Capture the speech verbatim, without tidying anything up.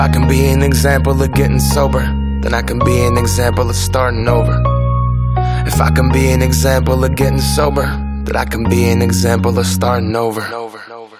I can be an example of getting sober, then I can be an example of starting over. If I can be an example of getting sober, then I can be an example of starting over.